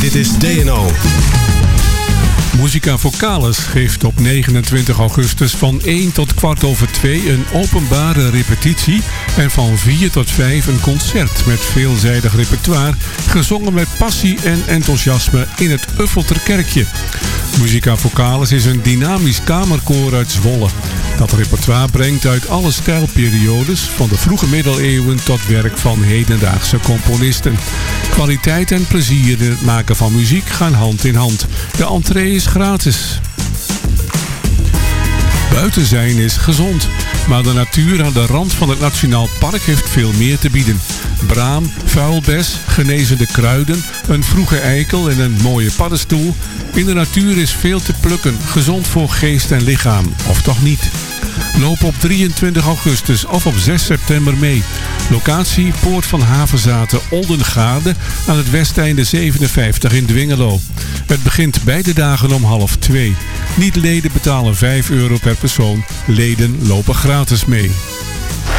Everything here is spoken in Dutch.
Dit is DNO. Musica Vocalis geeft op 29 augustus van 1 tot 2:15 een openbare repetitie en van 4 tot 5 een concert met veelzijdig repertoire, gezongen met passie en enthousiasme in het Uffelterkerkje. Musica Vocalis is een dynamisch kamerkoor uit Zwolle. Dat repertoire brengt uit alle stijlperiodes, van de vroege middeleeuwen tot werk van hedendaagse componisten. Kwaliteit en plezier in het maken van muziek gaan hand in hand. De entree is gratis. Buiten zijn is gezond, maar de natuur aan de rand van het Nationaal Park heeft veel meer te bieden. Braam, vuilbes, genezende kruiden, een vroege eikel en een mooie paddenstoel. In de natuur is veel te plukken, gezond voor geest en lichaam, of toch niet? Loop op 23 augustus of op 6 september mee. Locatie Poort van Havenzaten, Oldengaarde aan het Westeinde 57 in Dwingelo. Het begint beide dagen om 1:30. Niet-leden betalen €5 per persoon. Leden lopen gratis mee.